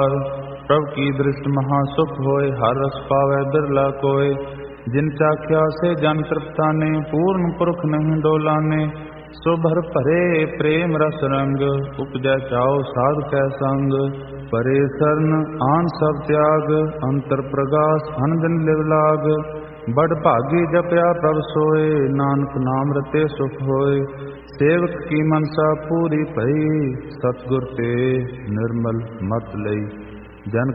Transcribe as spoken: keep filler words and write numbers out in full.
प्रभ की दृष्ट महासुख होय, हर रस पावै बिरला कोय। जिन चाख्या से जन तृप्ताने, पूर्ण पुरख नहीं डोलाने। सो भर भरे प्रेम रस रंग, उपजै चाओ साध कै संग। परे सरन आन सब त्याग, अंतर प्रगास अनदिन लिव लाग। बड़ भागी जपया प्रभ सोय, नानक नाम रते सुख होय। सेवक की मनसा पूरी भई, सतगुर ते निर्मल मत लई। जन